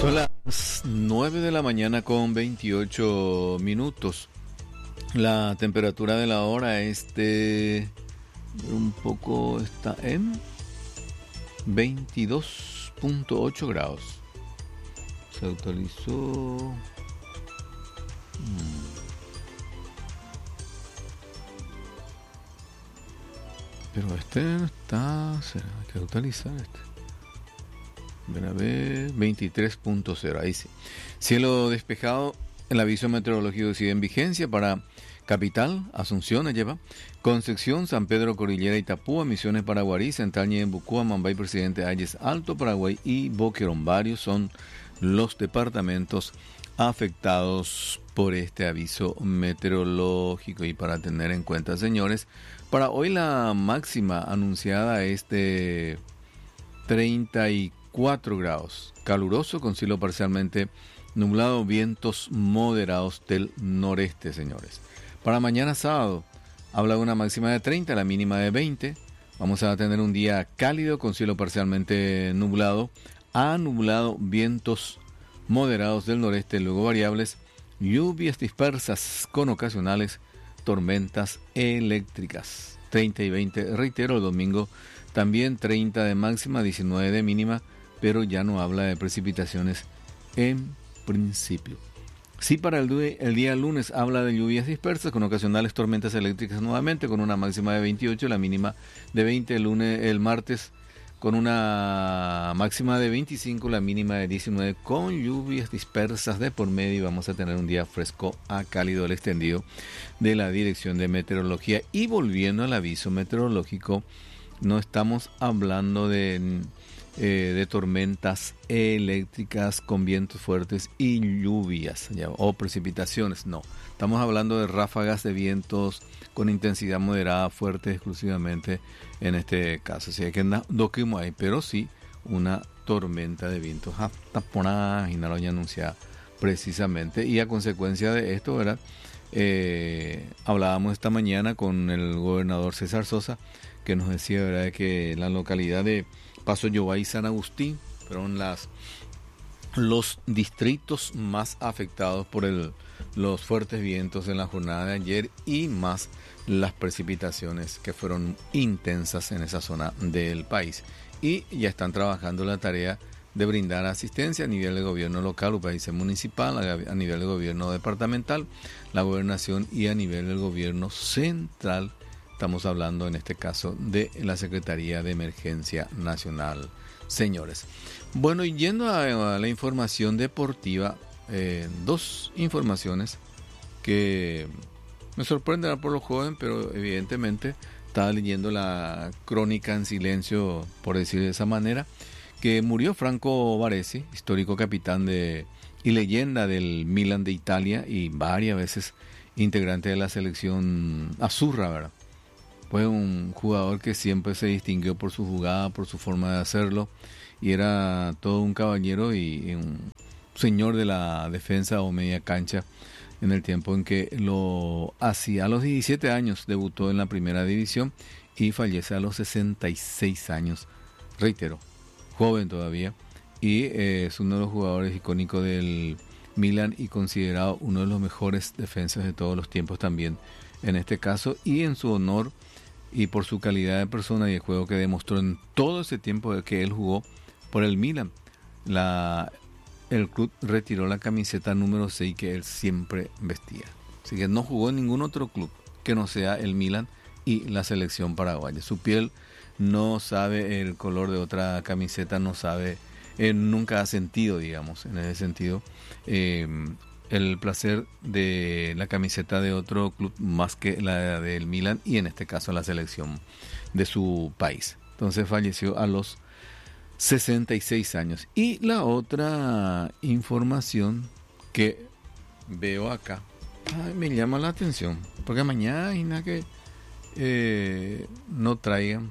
Son las 9 de la mañana con 28 minutos. La temperatura de la hora un poco está en 22.8 grados. Se actualizó. Pero no está. ¿Será que actualizar Ven a ver, 23.0, ahí sí. Cielo despejado, el aviso meteorológico sigue en vigencia para Capital, Asunción, lleva Concepción, San Pedro, Cordillera, Itapúa, Misiones, Paraguarí, Central, Ñembucúa, Mambay, Presidente Hayes, Alto Paraguay y Boquerón. Varios son los departamentos afectados por este aviso meteorológico. Y para tener en cuenta, señores, para hoy la máxima anunciada es de 34 grados, caluroso con cielo parcialmente nublado, vientos moderados del noreste, señores. Para mañana sábado, habla de una máxima de 30, la mínima de 20. Vamos a tener un día cálido con cielo parcialmente nublado, a nublado, vientos moderados del noreste, luego variables, lluvias dispersas con ocasionales tormentas eléctricas. 30 y 20, reitero, el domingo también 30 de máxima, 19 de mínima, pero ya no habla de precipitaciones en principio. Sí, para el día lunes habla de lluvias dispersas con ocasionales tormentas eléctricas nuevamente, con una máxima de 28, la mínima de 20. El martes con una máxima de 25, la mínima de 19, con lluvias dispersas de por medio. Y vamos a tener un día fresco a cálido, el extendido de la Dirección de Meteorología. Y volviendo al aviso meteorológico, no estamos hablando de tormentas eléctricas con vientos fuertes y lluvias o precipitaciones, no. Estamos hablando de ráfagas de vientos con intensidad moderada, fuerte exclusivamente en este caso. Así que no hay, pero sí una tormenta de vientos hasta por ahí, no lo había anunciado precisamente. Y a consecuencia de esto, ¿verdad? Hablábamos esta mañana con el gobernador César Sosa, que nos decía, ¿verdad?, que la localidad de Paso Yobay y San Agustín fueron los distritos más afectados por los fuertes vientos en la jornada de ayer, y más las precipitaciones que fueron intensas en esa zona del país. Y ya están trabajando la tarea de brindar asistencia a nivel de gobierno local o país municipal, a nivel de gobierno departamental, la gobernación y a nivel del gobierno central. Estamos hablando en este caso de la Secretaría de Emergencia Nacional, señores. Bueno, y yendo a la información deportiva, dos informaciones que me sorprenderán por lo joven, pero evidentemente estaba leyendo la crónica en silencio, por decir de esa manera, que murió Franco Baresi, histórico capitán y leyenda del Milan de Italia y varias veces integrante de la selección azzurra, ¿verdad? Fue un jugador que siempre se distinguió por su jugada, por su forma de hacerlo, y era todo un caballero y un señor de la defensa o media cancha en el tiempo en que lo hacía. A los 17 años debutó en la primera división y fallece a los 66 años. Reitero, joven todavía, y es uno de los jugadores icónicos del Milan y considerado uno de los mejores defensas de todos los tiempos también en este caso, y en su honor y por su calidad de persona y el juego que demostró en todo ese tiempo que él jugó por el Milan. El club retiró la camiseta número 6 que él siempre vestía. Así que no jugó en ningún otro club que no sea el Milan y la selección paraguaya. Su piel no sabe el color de otra camiseta, no sabe, nunca ha sentido, digamos, en ese sentido, el placer de la camiseta de otro club más que la del Milan y en este caso la selección de su país. Entonces falleció a los 66 años. Y la otra información que veo acá, me llama la atención, porque mañana que no traigan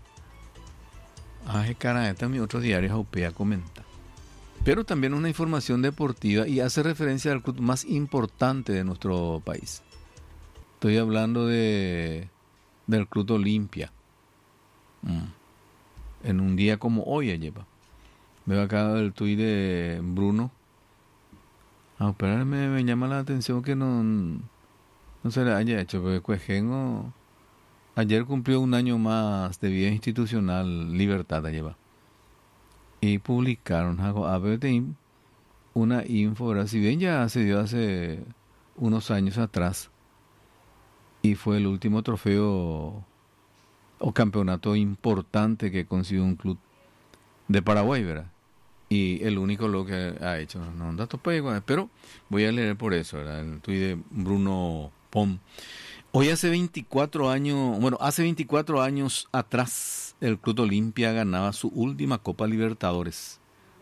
cara, esta mi otro diario Jaupea comenta. Pero también una información deportiva y hace referencia al club más importante de nuestro país. Estoy hablando del Club Olimpia. En un día como hoy lleva. Veo acá el tuit de Bruno. Pero me llama la atención que no se le haya hecho, porque Cuejengo ayer cumplió un año más de vida institucional, libertad lleva. Y publicaron a BTI una info, ¿verdad? Si bien ya se dio hace unos años atrás, y fue el último trofeo o campeonato importante que consiguió un club de Paraguay, ¿verdad? Y el único lo que ha hecho, no un dato pego, pero voy a leer por eso, ¿verdad? El tuit de Bruno Pom. Hoy hace 24 años, bueno, hace 24 años atrás, el Club Olimpia ganaba su última Copa Libertadores.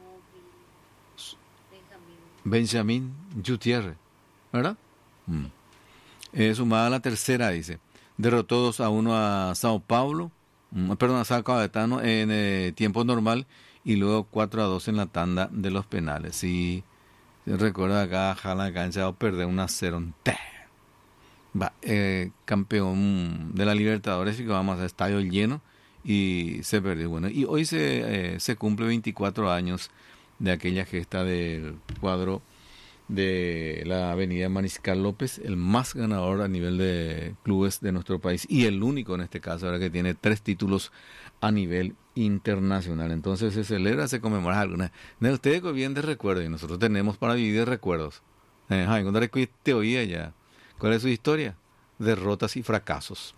Benjamín Gutiérrez, ¿verdad? Sumada a la tercera, dice. Derrotó 2-1 a Sao Paulo, a Sao Caetano en tiempo normal y luego 4-2 en la tanda de los penales. Y recuerda acá, Jala Cancha o perder 1-0. Campeón de la Libertadores y que vamos a estadio lleno y se perdió. Bueno, y hoy se cumple 24 años de aquella gesta del cuadro de la avenida Mariscal López, el más ganador a nivel de clubes de nuestro país y el único en este caso, ahora que tiene 3 títulos a nivel internacional. Entonces se celebra, se conmemora alguna. Ustedes bien de recuerdo y nosotros tenemos para vivir de recuerdos. Cuando te oía ya. ¿Cuál es su historia? Derrotas y fracasos.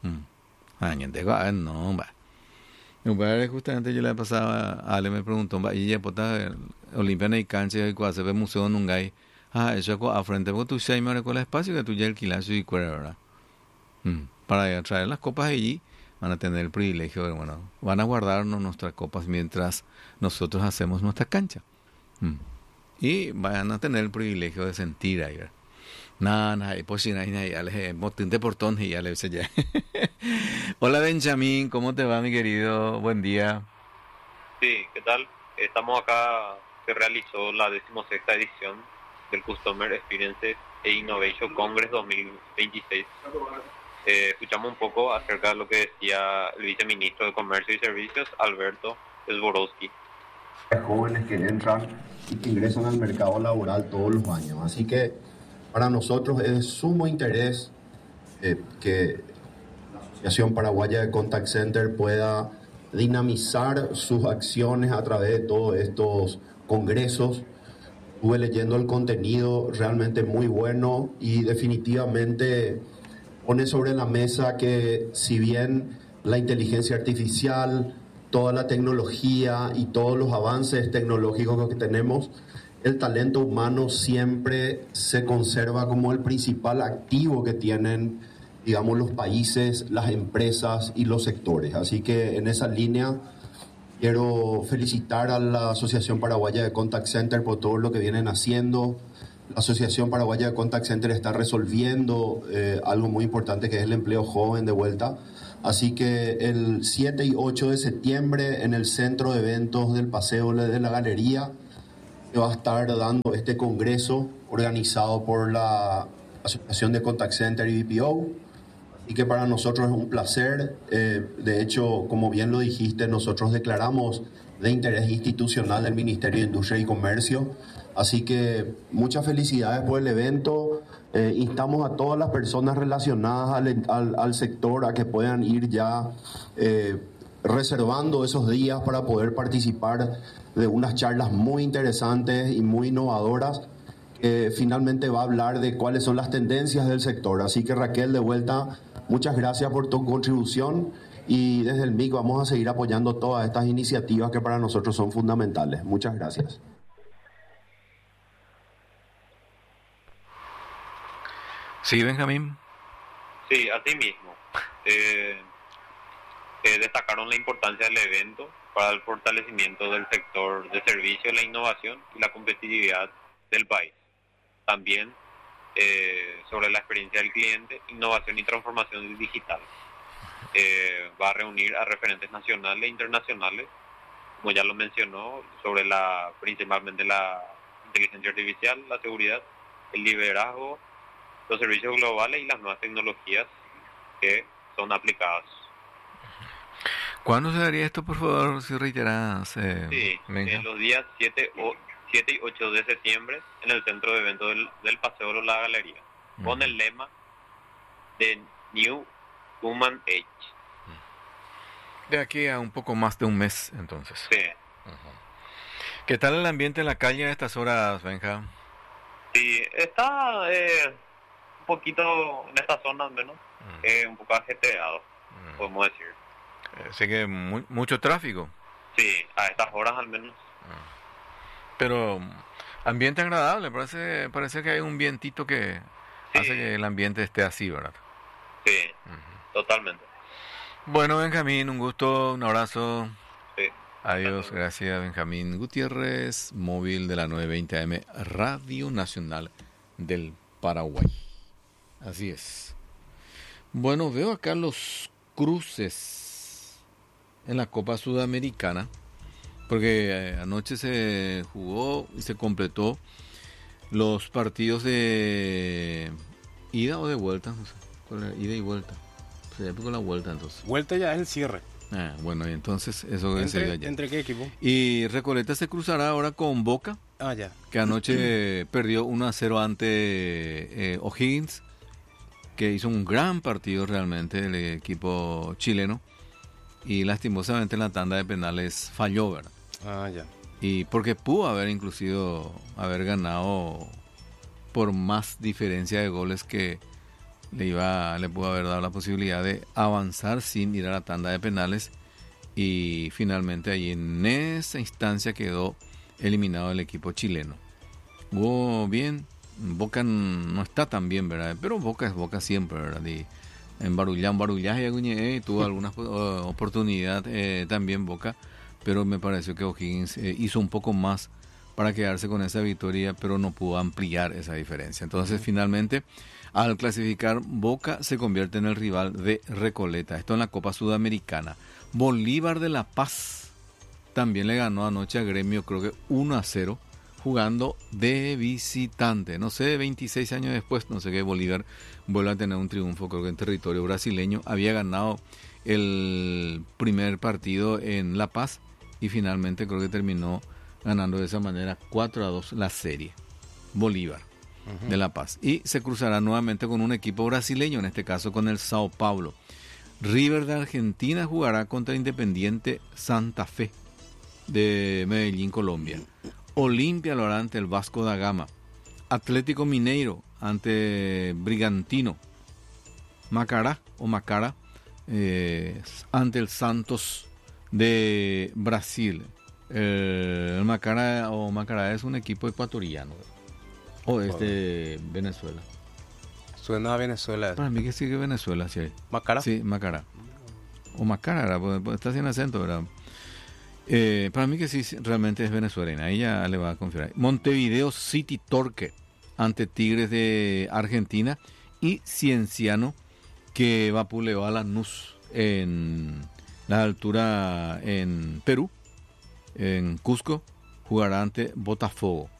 No, va. Justamente yo le pasaba, Ale me preguntó, y ya pota Olimpia y cancha y cuando se ve museo nungay. Eso a frente porque tú ya me recuerda espacio que tú ya alquilas y cuera, ¿verdad? Para traer las copas allí van a tener el privilegio de, bueno, van a guardarnos nuestras copas mientras nosotros hacemos nuestra cancha. Y van a tener el privilegio de sentir ahí, ¿verdad? Nada, pues si ya les motín de portón y ya le hice ya. Hola Benjamín, ¿cómo te va mi querido? Buen día. Sí, ¿qué tal? Estamos acá, se realizó la 16ª edición del Customer Experience e Innovation Congress 2026. Escuchamos un poco acerca de lo que decía el viceministro de Comercio y Servicios, Alberto Sborowski. Jóvenes que entran y que ingresan al mercado laboral todos los años. Así que para nosotros es de sumo interés que la Asociación Paraguaya de Contact Center pueda dinamizar sus acciones a través de todos estos congresos. Estuve leyendo el contenido realmente muy bueno y definitivamente pone sobre la mesa que si bien la inteligencia artificial, toda la tecnología y todos los avances tecnológicos que tenemos, el talento humano siempre se conserva como el principal activo que tienen, digamos, los países, las empresas y los sectores. Así que en esa línea quiero felicitar a la Asociación Paraguaya de Contact Center por todo lo que vienen haciendo. La Asociación Paraguaya de Contact Center está resolviendo algo muy importante que es el empleo joven de vuelta. Así que el 7 y 8 de septiembre en el centro de eventos del Paseo de la Galería se va a estar dando este congreso organizado por la Asociación de Contact Center y BPO. Y que para nosotros es un placer. De hecho, como bien lo dijiste, nosotros declaramos de interés institucional del Ministerio de Industria y Comercio. Así que muchas felicidades por el evento. Instamos a todas las personas relacionadas al sector a que puedan ir ya reservando esos días para poder participar de unas charlas muy interesantes y muy innovadoras. Finalmente va a hablar de cuáles son las tendencias del sector. Así que Raquel, de vuelta, muchas gracias por tu contribución y desde el MIC vamos a seguir apoyando todas estas iniciativas que para nosotros son fundamentales. Muchas gracias. Sí, Benjamín. Sí, así mismo. Destacaron la importancia del evento para el fortalecimiento del sector de servicios, la innovación y la competitividad del país. También sobre la experiencia del cliente, innovación y transformación digital. Va a reunir a referentes nacionales e internacionales, como ya lo mencionó, sobre principalmente la inteligencia artificial, la seguridad, el liderazgo, los servicios globales y las nuevas tecnologías que son aplicadas. ¿Cuándo se daría esto, por favor, si reiteras? Sí, los días 7 y 8 de septiembre en el centro de eventos del Paseo de la Galería, con el lema de New Human Age. De aquí a un poco más de un mes, entonces. Sí. ¿Qué tal el ambiente en la calle a estas horas, Benja? Sí, está un poquito en esta zona al menos, un poco ajetreado, podemos decir. Sé que mucho tráfico. Sí, a estas horas al menos. Pero ambiente agradable, parece que hay un vientito que hace que el ambiente esté así, ¿verdad? Sí, totalmente. Bueno, Benjamín, un gusto, un abrazo. Sí. Adiós, gracias, Benjamín Gutiérrez, móvil de la 920 AM, Radio Nacional del Paraguay. Así es. Bueno, veo acá los cruces en la Copa Sudamericana, porque anoche se jugó y se completó los partidos de ida o de vuelta, no sé, ¿cuál era? Ida y vuelta. Se con la vuelta entonces. Vuelta ya es el cierre. Bueno, y entonces eso sería ya. ¿Entre qué equipo? Y Recoleta se cruzará ahora con Boca, Ya. que anoche perdió 1-0 ante O'Higgins, que hizo un gran partido realmente el equipo chileno, y lastimosamente en la tanda de penales falló, ¿verdad? Ya. Y porque pudo haber ganado por más diferencia de goles que le pudo haber dado la posibilidad de avanzar sin ir a la tanda de penales, y finalmente allí en esa instancia quedó eliminado el equipo chileno. Jugó bien, Boca no está tan bien, ¿verdad? Pero Boca es Boca siempre, ¿verdad? Y en Barullá y tuvo algunas oportunidades también Boca, pero me pareció que O'Higgins hizo un poco más para quedarse con esa victoria, pero no pudo ampliar esa diferencia. Entonces finalmente, al clasificar, Boca se convierte en el rival de Recoleta. Esto en la Copa Sudamericana. Bolívar de La Paz también le ganó anoche a Gremio, creo que 1-0, jugando de visitante. No sé, 26 años después, no sé qué, Bolívar vuelve a tener un triunfo, creo que en territorio brasileño. Había ganado el primer partido en La Paz y finalmente creo que terminó ganando de esa manera 4-2 la serie. Bolívar de La Paz. Y se cruzará nuevamente con un equipo brasileño, en este caso con el Sao Paulo. River de Argentina jugará contra Independiente Santa Fe de Medellín, Colombia. Olimpia lo hará ante el Vasco da Gama. Atlético Mineiro ante Brigantino. Macará ante el Santos de Brasil. El Macará es un equipo ecuatoriano. O es de Venezuela. Suena a Venezuela. Para mí que sí que Venezuela, sí. ¿Macará? Sí, Macará. O Macará, pues, está sin acento, ¿verdad? Para mí que sí, realmente es venezolana. Ahí ya le va a confiar. Montevideo City Torque ante Tigres de Argentina. Y Cienciano, que vapuleó a Lanús en la altura en Perú, en Cusco, jugará ante Botafogo.